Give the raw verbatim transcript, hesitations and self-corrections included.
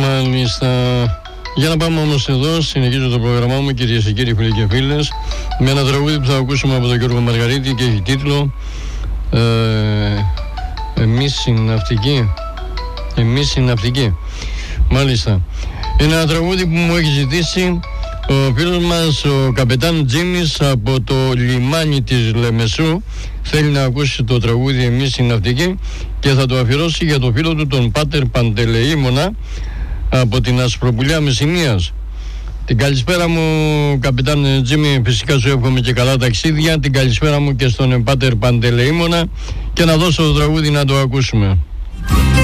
Μάλιστα. Για να πάμε όμως εδώ, συνεχίζω το πρόγραμμά μου, κυρίες και κύριοι, φίλοι και φίλες, με ένα τραγούδι που θα ακούσουμε από τον Γιώργο Μαργαρίτη και έχει τίτλο ε, Εμείς οι ναυτικοί. Εμείς οι ναυτικοί. Μάλιστα. Ένα τραγούδι που μου έχει ζητήσει ο φίλος μας ο καπετάν Τζίμις από το λιμάνι της Λεμεσού. Θέλει να ακούσει το τραγούδι Εμείς οι ναυτικοί και θα το αφιερώσει για το φίλο του τον Πάτερ Παντελεήμονα από την Ασπροπουλιά Μεσσηνίας. Την καλησπέρα μου καπετάν Τζίμι, φυσικά σου εύχομαι και καλά ταξίδια. Την καλησπέρα μου και στον Πάτερ Παντελεήμονα και να δώσω το τραγούδι να το ακούσουμε.